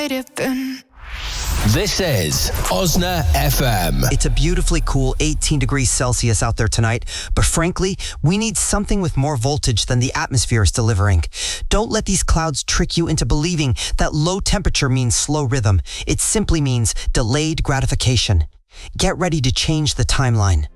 dipping. This is Osna FM. It's a beautifully cool 18 degrees Celsius out there tonight, but frankly, we need something with more voltage than the atmosphere is delivering. Don't let these clouds trick you into believing that low temperature means slow rhythm. It simply means delayed gratification. Get ready to change the timeline.